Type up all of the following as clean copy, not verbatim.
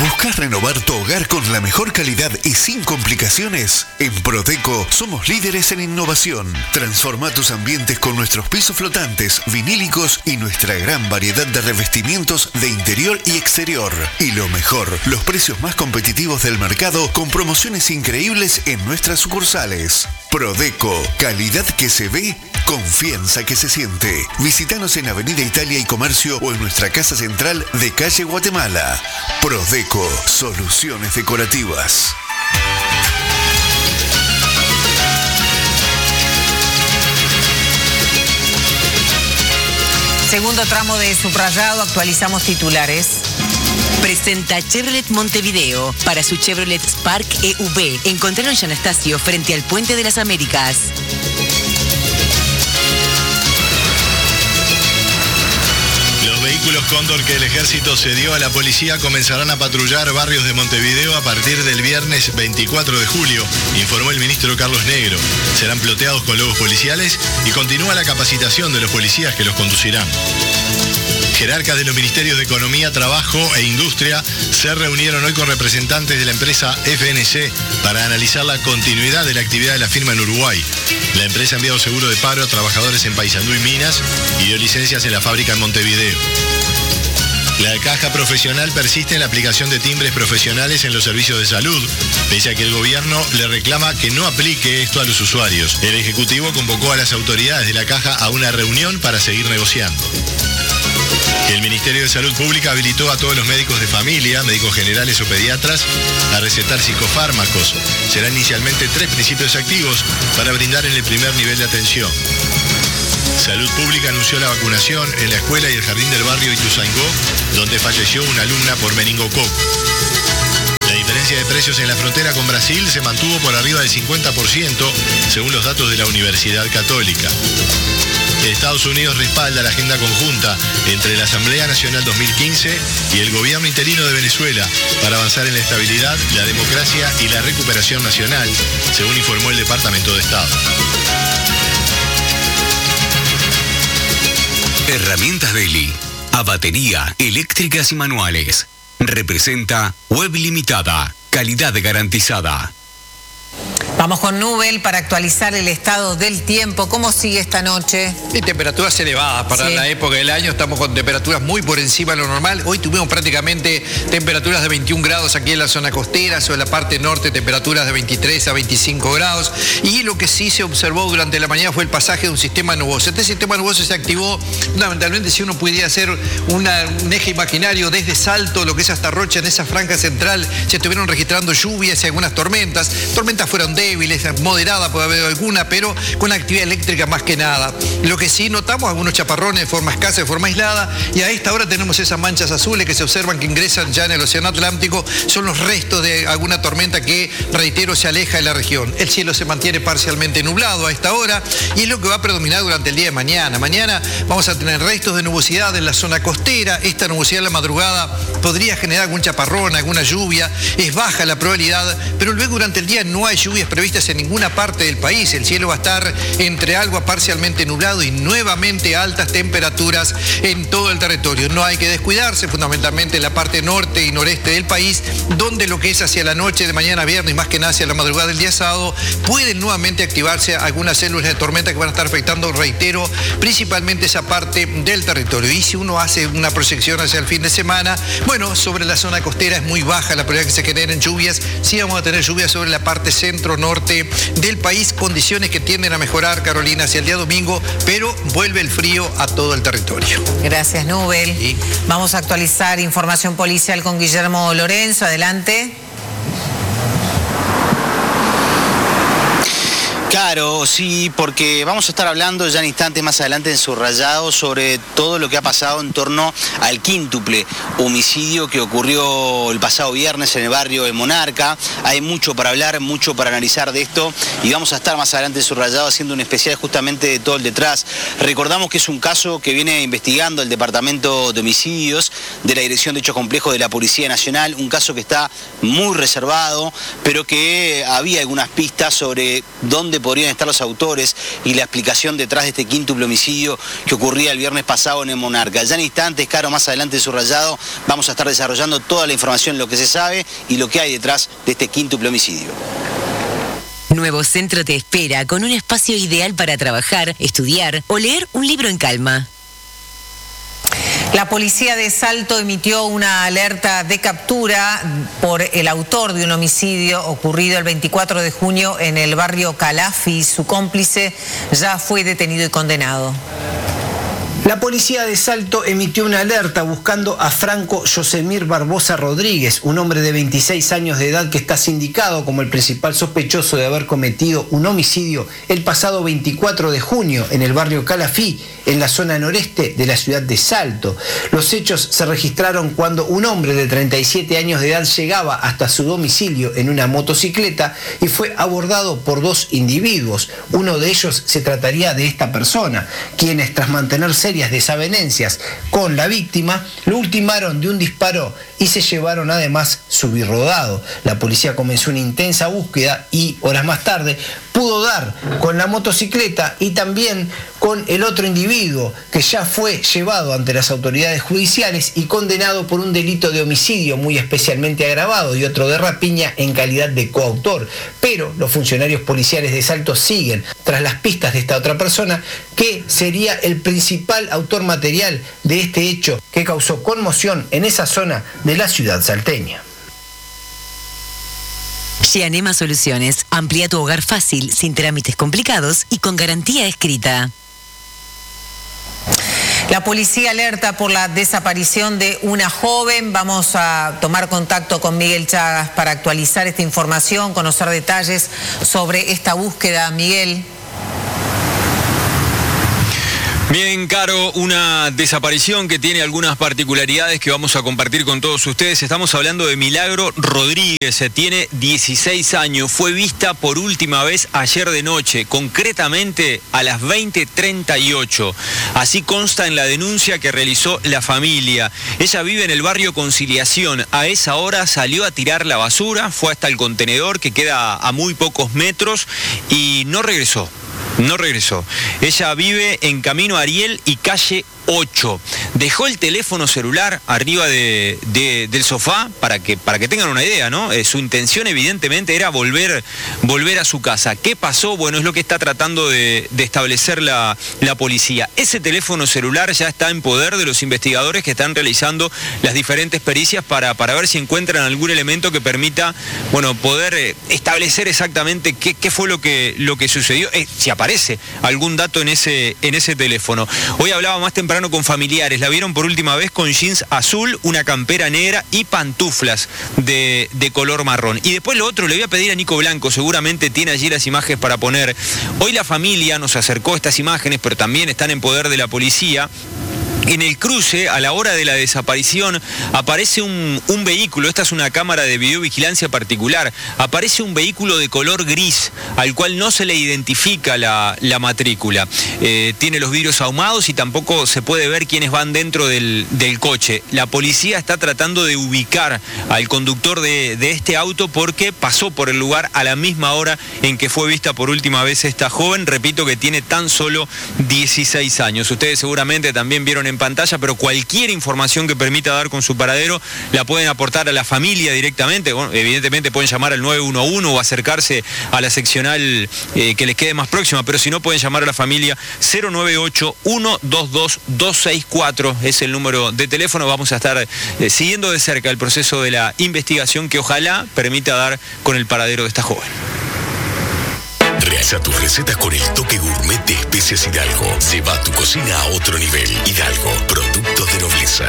¿Buscas renovar tu hogar con la mejor calidad y sin complicaciones? En Prodeco somos líderes en innovación. Transforma tus ambientes con nuestros pisos flotantes, vinílicos y nuestra gran variedad de revestimientos de interior y exterior. Y lo mejor, los precios más competitivos del mercado con promociones increíbles en nuestras sucursales. Prodeco, calidad que se ve, confianza que se siente. Visítanos en Avenida Italia y Comercio o en nuestra casa central de calle Guatemala. Prodeco, soluciones decorativas. Segundo tramo de Subrayado, actualizamos titulares. Presenta Chevrolet Montevideo para su Chevrolet Spark EV. Encontraron en San Anastasio frente al Puente de las Américas. Los vehículos Cóndor que el ejército cedió a la policía comenzarán a patrullar barrios de Montevideo a partir del viernes 24 de julio, informó el ministro Carlos Negro. Serán ploteados con logos policiales y continúa la capacitación de los policías que los conducirán. Jerarcas de los Ministerios de Economía, Trabajo e Industria se reunieron hoy con representantes de la empresa FNC para analizar la continuidad de la actividad de la firma en Uruguay. La empresa ha enviado seguro de paro a trabajadores en Paysandú y Minas y dio licencias en la fábrica en Montevideo. La Caja Profesional persiste en la aplicación de timbres profesionales en los servicios de salud, pese a que el gobierno le reclama que no aplique esto a los usuarios. El Ejecutivo convocó a las autoridades de la Caja a una reunión para seguir negociando. El Ministerio de Salud Pública habilitó a todos los médicos de familia, médicos generales o pediatras, a recetar psicofármacos. Serán inicialmente 3 principios activos para brindar en el primer nivel de atención. Salud Pública anunció la vacunación en la escuela y el jardín del barrio Ituzaingó, donde falleció una alumna por meningococo. La diferencia de precios en la frontera con Brasil se mantuvo por arriba del 50%, según los datos de la Universidad Católica. Estados Unidos respalda la agenda conjunta entre la Asamblea Nacional 2015 y el gobierno interino de Venezuela para avanzar en la estabilidad, la democracia y la recuperación nacional, según informó el Departamento de Estado. Herramientas Deli, a batería, eléctricas y manuales. Representa Web Limitada, calidad garantizada. Vamos con Nubel para actualizar el estado del tiempo. ¿Cómo sigue esta noche? Y temperaturas elevadas para la época del año. Estamos con temperaturas muy por encima de lo normal. Hoy tuvimos prácticamente temperaturas de 21 grados aquí en la zona costera. Sobre la parte norte, temperaturas de 23 a 25 grados. Y lo que sí se observó durante la mañana fue el pasaje de un sistema nuboso. Este sistema nuboso se activó fundamentalmente, si uno pudiera hacer un eje imaginario desde Salto, lo que es hasta Rocha, en esa franja central, se estuvieron registrando lluvias y algunas tormentas. Tormentas fueron débiles, moderada puede haber alguna, pero con actividad eléctrica más que nada. Lo que sí notamos, algunos chaparrones de forma escasa, de forma aislada, y a esta hora tenemos esas manchas azules que se observan que ingresan ya en el Océano Atlántico, son los restos de alguna tormenta que, reitero, se aleja de la región. El cielo se mantiene parcialmente nublado a esta hora y es lo que va a predominar durante el día de mañana. Mañana vamos a tener restos de nubosidad en la zona costera. Esta nubosidad en la madrugada podría generar algún chaparrón, alguna lluvia, es baja la probabilidad, pero luego durante el día no hay lluvias previstas en ninguna parte del país. El cielo va a estar entre algo parcialmente nublado y nuevamente altas temperaturas en todo el territorio. No hay que descuidarse, fundamentalmente en la parte norte y noreste del país, donde lo que es hacia la noche de mañana viernes y más que nada hacia la madrugada del día sábado, pueden nuevamente activarse algunas células de tormenta que van a estar afectando, reitero, principalmente esa parte del territorio. Y si uno hace una proyección hacia el fin de semana, bueno, sobre la zona costera es muy baja la probabilidad que se generen lluvias. Sí vamos a tener lluvias sobre la parte centro-norte del país, condiciones que tienden a mejorar, Carolina, hacia el día domingo, pero vuelve el frío a todo el territorio. Gracias, Nubel. Sí. Vamos a actualizar información policial con Guillermo Lorenzo. Adelante. Claro, sí, porque vamos a estar hablando ya en instantes más adelante en Subrayado sobre todo lo que ha pasado en torno al quíntuple homicidio que ocurrió el pasado viernes en el barrio de Monarca. Hay mucho para hablar, mucho para analizar de esto y vamos a estar más adelante en Subrayado haciendo un especial justamente de todo el detrás. Recordamos que es un caso que viene investigando el Departamento de Homicidios de la Dirección de Hechos Complejos de la Policía Nacional, un caso que está muy reservado, pero que había algunas pistas sobre dónde podrían estar los autores y la explicación detrás de este quíntuple homicidio que ocurría el viernes pasado en el Monarca. Ya en instantes, Caro, más adelante en Subrayado, vamos a estar desarrollando toda la información, lo que se sabe y lo que hay detrás de este quíntuple homicidio. Nuevo Centro te espera con un espacio ideal para trabajar, estudiar o leer un libro en calma. La policía de Salto emitió una alerta de captura por el autor de un homicidio ocurrido el 24 de junio en el barrio Calafi. Su cómplice ya fue detenido y condenado. La policía de Salto emitió una alerta buscando a Franco Yosemir Barbosa Rodríguez, un hombre de 26 años de edad que está sindicado como el principal sospechoso de haber cometido un homicidio el pasado 24 de junio en el barrio Calafí, en la zona noreste de la ciudad de Salto. Los hechos se registraron cuando un hombre de 37 años de edad llegaba hasta su domicilio en una motocicleta y fue abordado por dos individuos. Uno de ellos se trataría de esta persona, quienes tras mantener serias desavenencias con la víctima, lo ultimaron de un disparo y se llevaron además su birrodado. La policía comenzó una intensa búsqueda y horas más tarde pudo dar con la motocicleta y también con el otro individuo que ya fue llevado ante las autoridades judiciales y condenado por un delito de homicidio muy especialmente agravado y otro de rapiña en calidad de coautor. Pero los funcionarios policiales de Salto siguen tras las pistas de esta otra persona que sería el principal autor material de este hecho que causó conmoción en esa zona de la ciudad salteña. Gianema Soluciones. Amplía tu hogar fácil, sin trámites complicados y con garantía escrita. La policía alerta por la desaparición de una joven. Vamos a tomar contacto con Miguel Chagas para actualizar esta información, conocer detalles sobre esta búsqueda. Miguel. Bien, Caro, una desaparición que tiene algunas particularidades que vamos a compartir con todos ustedes. Estamos hablando de Milagro Rodríguez, tiene 16 años, fue vista por última vez ayer de noche, concretamente a las 20:38. Así consta en la denuncia que realizó la familia. Ella vive en el barrio Conciliación. A esa hora salió a tirar la basura, fue hasta el contenedor que queda a muy pocos metros y no regresó. No regresó. Ella vive en Camino Ariel y calle 8. Dejó el teléfono celular arriba del sofá para que tengan una idea, ¿no? Su intención evidentemente era volver a su casa. ¿Qué pasó? Bueno, es lo que está tratando de establecer la policía. Ese teléfono celular ya está en poder de los investigadores que están realizando las diferentes pericias para ver si encuentran algún elemento que permita, bueno, poder establecer exactamente qué fue lo que sucedió, si aparece algún dato en ese teléfono. Hoy hablaba más temprano con familiares, la vieron por última vez con jeans azul, una campera negra y pantuflas de color marrón. Y después lo otro, le voy a pedir a Nico Blanco, seguramente tiene allí las imágenes para poner. Hoy la familia nos acercó estas imágenes, pero también están en poder de la policía. En el cruce, a la hora de la desaparición, aparece un vehículo, esta es una cámara de videovigilancia particular, aparece un vehículo de color gris, al cual no se le identifica la matrícula. Tiene los vidrios ahumados y tampoco se puede ver quiénes van dentro del coche. La policía está tratando de ubicar al conductor de este auto porque pasó por el lugar a la misma hora en que fue vista por última vez esta joven, repito que tiene tan solo 16 años. Ustedes seguramente también vieron en pantalla, pero cualquier información que permita dar con su paradero la pueden aportar a la familia directamente. Bueno, evidentemente pueden llamar al 911 o acercarse a la seccional que les quede más próxima, pero si no pueden llamar a la familia 098-122-264 es el número de teléfono. Vamos a estar siguiendo de cerca el proceso de la investigación que ojalá permita dar con el paradero de esta joven. Realiza tus recetas con el toque gourmet de Especias Hidalgo. Lleva tu cocina a otro nivel. Hidalgo, productos de nobleza.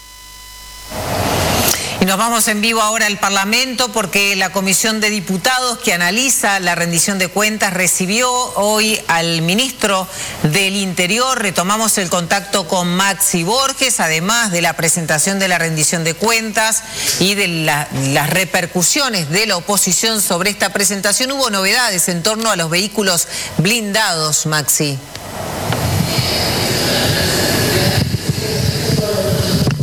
Y nos vamos en vivo ahora al Parlamento porque la Comisión de Diputados que analiza la rendición de cuentas recibió hoy al ministro del Interior. Retomamos el contacto con Maxi Borges, además de la presentación de la rendición de cuentas y de las repercusiones de la oposición sobre esta presentación. Hubo novedades en torno a los vehículos blindados, Maxi.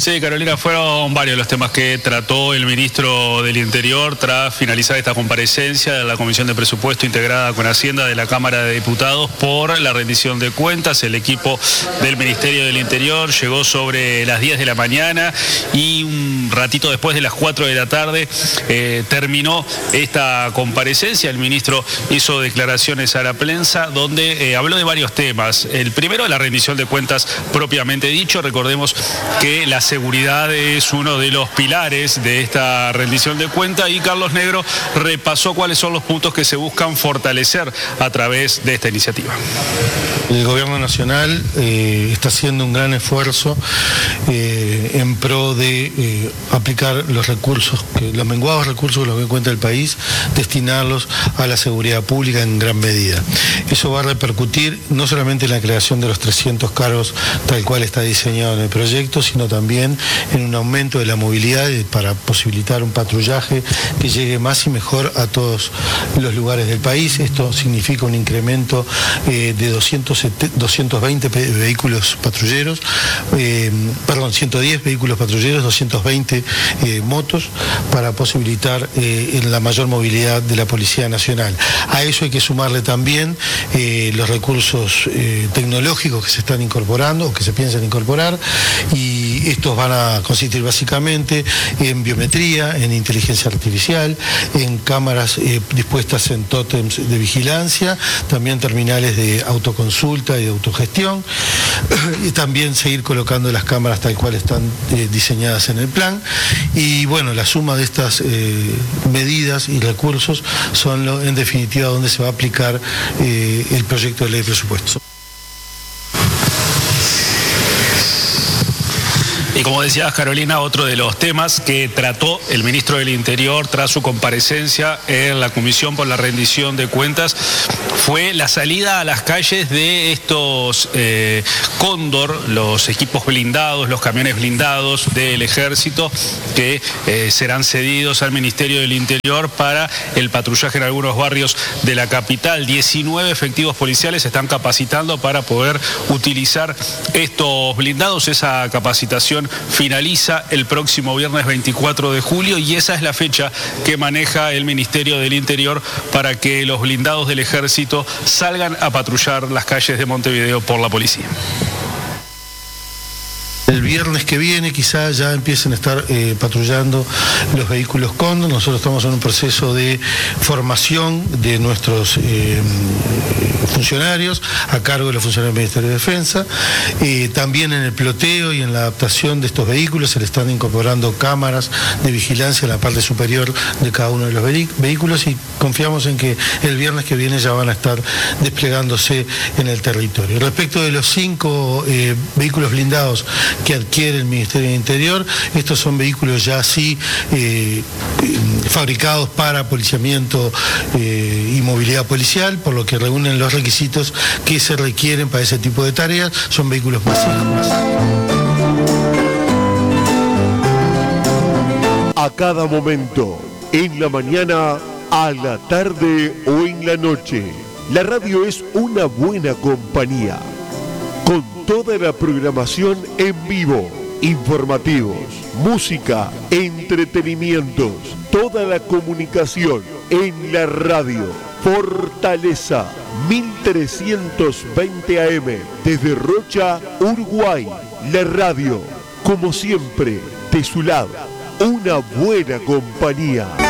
Sí, Carolina, fueron varios los temas que trató el ministro del Interior tras finalizar esta comparecencia de la Comisión de Presupuesto integrada con Hacienda de la Cámara de Diputados por la rendición de cuentas. El equipo del Ministerio del Interior llegó sobre las 10 de la mañana y un ratito después de las 4 de la tarde terminó esta comparecencia. El ministro hizo declaraciones a la prensa donde habló de varios temas. El primero, la rendición de cuentas propiamente dicho. Recordemos que la seguridad es uno de los pilares de esta rendición de cuentas y Carlos Negro repasó cuáles son los puntos que se buscan fortalecer a través de esta iniciativa. El gobierno nacional está haciendo un gran esfuerzo en pro de aplicar los recursos, los menguados recursos con los que cuenta el país, destinarlos a la seguridad pública en gran medida. Eso va a repercutir no solamente en la creación de los 300 cargos tal cual está diseñado en el proyecto, sino también en un aumento de la movilidad para posibilitar un patrullaje que llegue más y mejor a todos los lugares del país. Esto significa un incremento de 220 vehículos patrulleros, 110 vehículos patrulleros, 220 motos para posibilitar la mayor movilidad de la Policía Nacional. A eso hay que sumarle también los recursos tecnológicos que se están incorporando o que se piensan incorporar, y estos van a consistir básicamente en biometría, en inteligencia artificial, en cámaras dispuestas en tótems de vigilancia, también terminales de autoconsulta y de autogestión, y también seguir colocando las cámaras tal cual están diseñadas en el plan. Y bueno, la suma de estas medidas y recursos son en definitiva donde se va a aplicar el proyecto de ley de presupuestos. Y como decías, Carolina, otro de los temas que trató el ministro del Interior tras su comparecencia en la Comisión por la Rendición de Cuentas fue la salida a las calles de estos Cóndor, los equipos blindados, los camiones blindados del Ejército que serán cedidos al Ministerio del Interior para el patrullaje en algunos barrios de la capital. 19 efectivos policiales se están capacitando para poder utilizar estos blindados. Esa capacitación finaliza el próximo viernes 24 de julio y esa es la fecha que maneja el Ministerio del Interior para que los blindados del Ejército salgan a patrullar las calles de Montevideo por la policía. El viernes que viene quizás ya empiecen a estar patrullando los vehículos Cóndor. Nosotros estamos en un proceso de formación de nuestros funcionarios a cargo de los funcionarios del Ministerio de Defensa. También en el ploteo y en la adaptación de estos vehículos se le están incorporando cámaras de vigilancia en la parte superior de cada uno de los vehículos y confiamos en que el viernes que viene ya van a estar desplegándose en el territorio. Respecto de los 5 vehículos blindados que adquiere el Ministerio del Interior, estos son vehículos ya así fabricados para apoliciamiento y movilidad policial, por lo que reúnen los requisitos que se requieren para ese tipo de tareas. Son vehículos masivos. A cada momento, en la mañana, a la tarde o en la noche, la radio es una buena compañía. Con toda la programación en vivo, informativos, música, entretenimientos, toda la comunicación en la radio. Fortaleza 1320 AM, desde Rocha, Uruguay. La radio, como siempre, de su lado, una buena compañía.